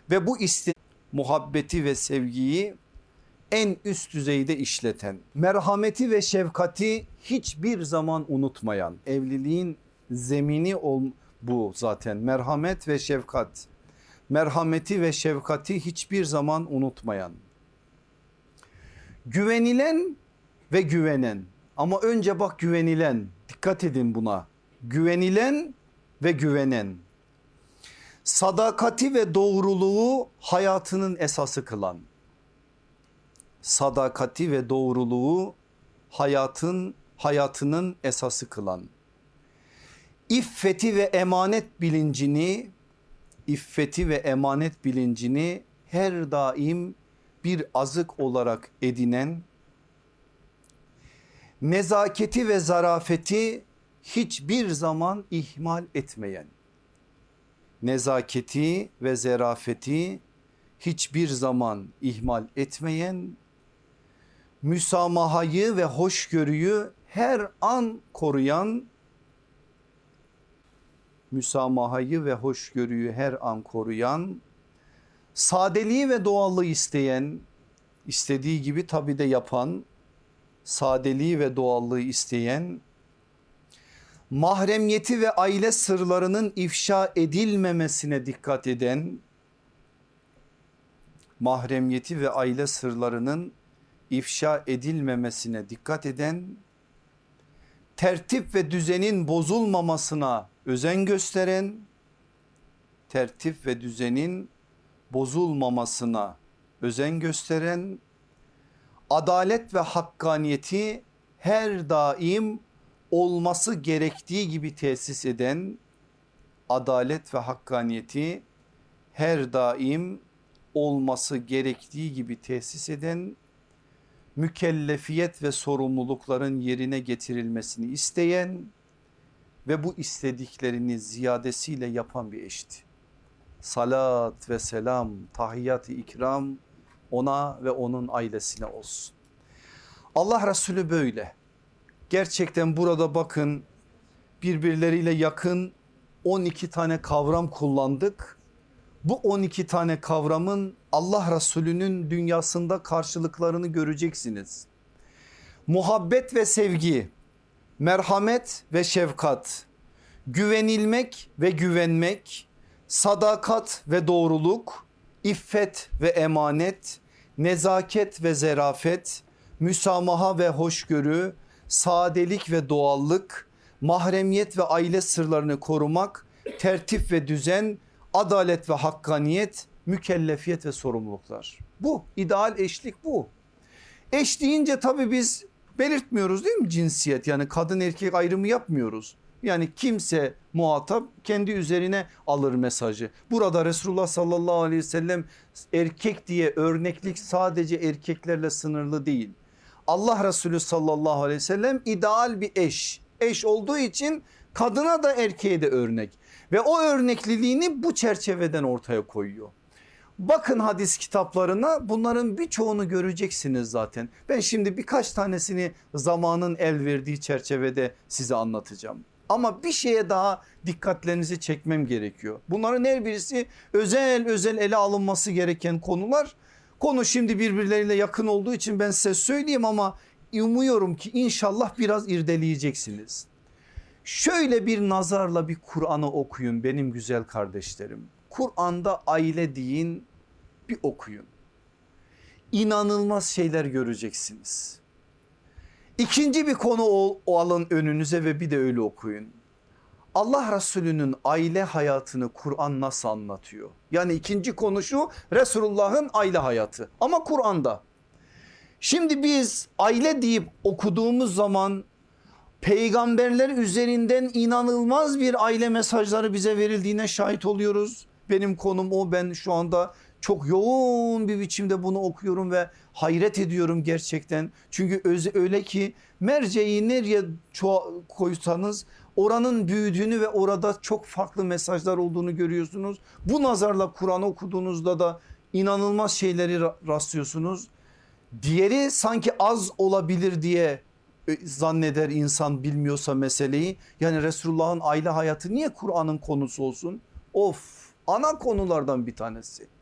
ve bu muhabbeti ve sevgiyi en üst düzeyde işleten, merhameti ve şefkati hiçbir zaman unutmayan, evliliğin zemini bu zaten, merhamet ve şefkat. Merhameti ve şefkati hiçbir zaman unutmayan, güvenilen ve güvenen, ama önce bak güvenilen, dikkat edin buna, güvenilen ve güvenen, sadakati ve doğruluğu hayatının esası kılan, sadakati ve doğruluğu hayatının esası kılan, iffeti ve emanet bilincini her daim bir azık olarak edinen, nezaketi ve zarafeti hiçbir zaman ihmal etmeyen, nezaketi ve zarafeti hiçbir zaman ihmal etmeyen, müsamahayı ve hoşgörüyü her an koruyan, sadeliği ve doğallığı isteyen, istediği gibi tabii de yapan, sadeliği ve doğallığı isteyen, mahremiyeti ve aile sırlarının ifşa edilmemesine dikkat eden, tertip ve düzenin bozulmamasına özen gösteren, adalet ve hakkaniyeti her daim olması gerektiği gibi tesis eden, mükellefiyet ve sorumlulukların yerine getirilmesini isteyen ve bu istediklerini ziyadesiyle yapan bir eşti. Salat ve selam, tahiyyat-ı ikram ona ve onun ailesine olsun. Allah Resulü böyle. Gerçekten burada bakın, birbirleriyle yakın 12 tane kavram kullandık. Bu 12 tane kavramın Allah Resulü'nün dünyasında karşılıklarını göreceksiniz. Muhabbet ve sevgi, merhamet ve şefkat, güvenilmek ve güvenmek, sadakat ve doğruluk, iffet ve emanet, nezaket ve zarafet, müsamaha ve hoşgörü, sadelik ve doğallık, mahremiyet ve aile sırlarını korumak, tertip ve düzen, adalet ve hakkaniyet, mükellefiyet ve sorumluluklar. Bu ideal eşlik bu. Eş deyince tabii biz belirtmiyoruz değil mi cinsiyet, yani kadın erkek ayrımı yapmıyoruz. Yani kimse muhatap kendi üzerine alır mesajı. Burada Resulullah sallallahu aleyhi ve sellem erkek diye örneklik sadece erkeklerle sınırlı değil. Allah Resulü sallallahu aleyhi ve sellem ideal bir eş. Eş olduğu için kadına da erkeğe de örnek ve o örnekliliğini bu çerçeveden ortaya koyuyor. Bakın hadis kitaplarına, bunların birçoğunu göreceksiniz zaten. Ben şimdi birkaç tanesini zamanın el verdiği çerçevede size anlatacağım. Ama bir şeye daha dikkatlerinizi çekmem gerekiyor. Bunların her birisi özel ele alınması gereken konular. Konu şimdi birbirleriyle yakın olduğu için ben size söyleyeyim ama umuyorum ki inşallah biraz irdeleyeceksiniz. Şöyle bir nazarla bir Kur'an'ı okuyun benim güzel kardeşlerim. Kur'an'da aile deyin, bir okuyun. İnanılmaz şeyler göreceksiniz. İkinci bir konu alın önünüze ve bir de öyle okuyun. Allah Resulü'nün aile hayatını Kur'an nasıl anlatıyor? Yani ikinci konu şu, Resulullah'ın aile hayatı ama Kur'an'da. Şimdi biz aile deyip okuduğumuz zaman peygamberler üzerinden inanılmaz bir aile mesajları bize verildiğine şahit oluyoruz. Benim konum o, ben şu anda çok yoğun bir biçimde bunu okuyorum ve hayret ediyorum gerçekten. Çünkü öyle ki merceği nereye koysanız oranın büyüdüğünü ve orada çok farklı mesajlar olduğunu görüyorsunuz. Bu nazarla Kur'an'ı okuduğunuzda da inanılmaz şeyleri rastlıyorsunuz. Diğeri sanki az olabilir diye zanneder insan bilmiyorsa meseleyi. Yani Resulullah'ın aile hayatı niye Kur'an'ın konusu olsun? Of, ana konulardan bir tanesi.